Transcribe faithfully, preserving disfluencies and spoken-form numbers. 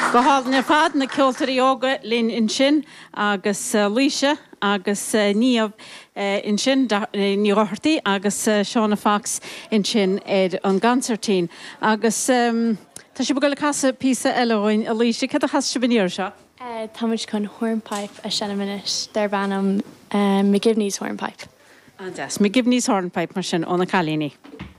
Go háil na fad na ceoltarí óga lín in sin agus líise agus níomh in sin ní ráthirtaí agus Seána Fox in sin éad an gancertín. Agus tá si go le casa písa eileáin a líise, cad a chas si bníir seo? Táid chun hornpipe a sena minute dar bannam McGivney's hornpipe. An des, McGivney's hornpipe mar sin óna chalíní.